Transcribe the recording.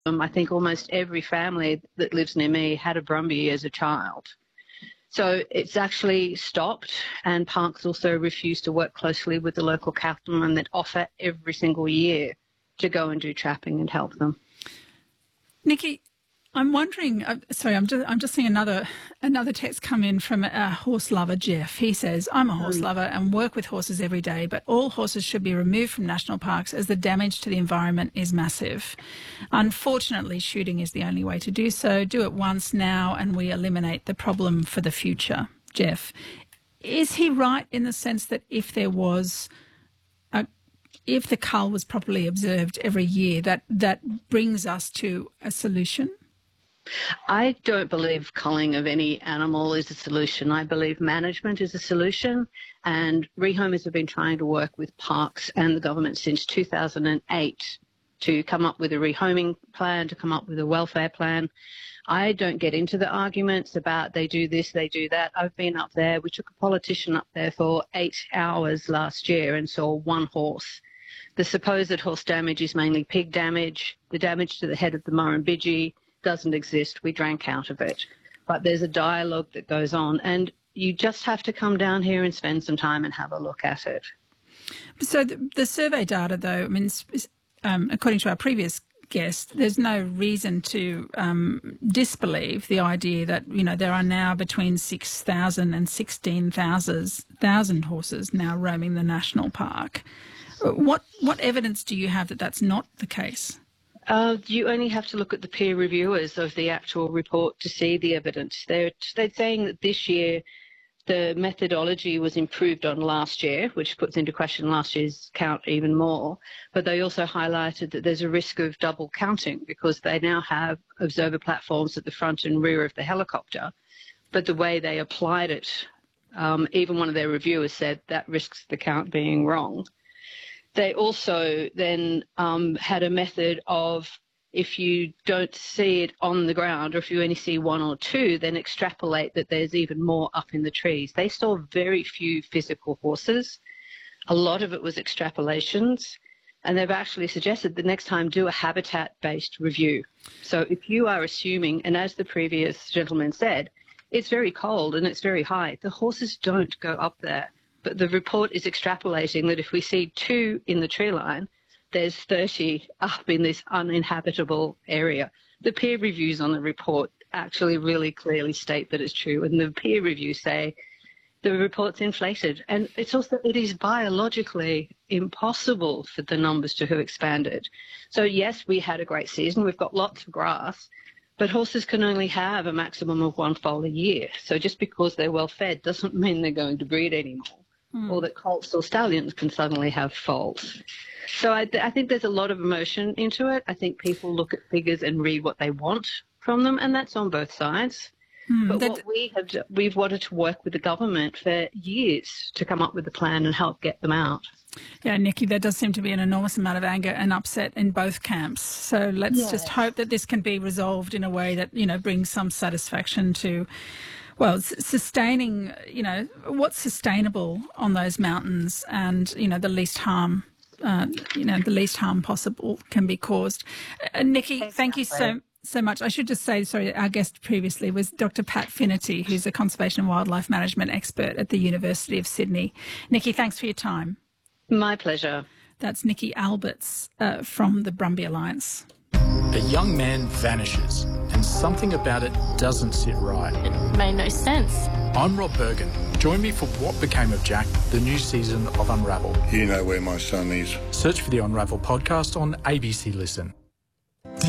I think almost every family that lives near me had a Brumby as a child. So it's actually stopped, and parks also refuse to work closely with the local cattlemen that offer every single year to go and do trapping and help them. Nikki, I'm wondering, I'm just seeing another text come in from a horse lover, Jeff. He says, I'm a horse lover and work with horses every day, but all horses should be removed from national parks as the damage to the environment is massive. Unfortunately, shooting is the only way to do so. Do it once now and we eliminate the problem for the future. Jeff, is he right in the sense that if the cull was properly observed every year, that brings us to a solution? I don't believe culling of any animal is a solution. I believe management is a solution, and rehomers have been trying to work with parks and the government since 2008 to come up with a rehoming plan, to come up with a welfare plan. I don't get into the arguments about they do this, they do that. I've been up there. We took a politician up there for 8 hours last year and saw one horse. The supposed horse damage is mainly pig damage. The damage to the head of the Murrumbidgee doesn't exist. We drank out of it. But there's a dialogue that goes on, and you just have to come down here and spend some time and have a look at it. So the survey data, though, I mean, according to our previous guest, there's no reason to disbelieve the idea that, you know, there are now between 6,000 and 16,000 horses now roaming the national park. What evidence do you have that that's not the case? You only have to look at the peer reviewers of the actual report to see the evidence. They're saying that this year the methodology was improved on last year, which puts into question last year's count even more. But they also highlighted that there's a risk of double counting because they now have observer platforms at the front and rear of the helicopter. But the way they applied it, even one of their reviewers said that risks the count being wrong. They also then had a method of if you don't see it on the ground or if you only see one or two, then extrapolate that there's even more up in the trees. They saw very few physical horses. A lot of it was extrapolations. And they've actually suggested the next time do a habitat-based review. So if you are assuming, and as the previous gentleman said, it's very cold and it's very high, the horses don't go up there. But the report is extrapolating that if we see 2 in the tree line, there's 30 up in this uninhabitable area. The peer reviews on the report actually really clearly state that it's true, and the peer reviews say the report's inflated. And it is biologically impossible for the numbers to have expanded. So yes, we had a great season. We've got lots of grass, but horses can only have a maximum of 1 foal a year. So just because they're well fed doesn't mean they're going to breed anymore. Or that colts or stallions can suddenly have foals. So I think there's a lot of emotion into it. I think people look at figures and read what they want from them, and that's on both sides. But we've wanted to work with the government for years to come up with a plan and help get them out. Yeah, Nikki, there does seem to be an enormous amount of anger and upset in both camps. So let's just hope that this can be resolved in a way that, you know, brings some satisfaction to, well, sustaining, you know, what's sustainable on those mountains and, you know, the least harm possible can be caused. Nikki, exactly. Thank you so much. I should just say, sorry, our guest previously was Dr. Pat Finnerty, who's a conservation and wildlife management expert at the University of Sydney. Nikki, thanks for your time. My pleasure. That's Nikki Alberts from the Brumby Alliance. A young man vanishes and something about it doesn't sit right. It made no sense. I'm Rob Bergen. Join me for What Became of Jack, the new season of Unravel. You know where my son is. Search for the Unravel podcast on ABC Listen.